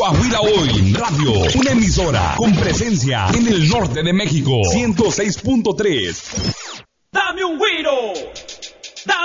Coahuila Hoy Radio, una emisora con presencia en el norte de México. 106.3.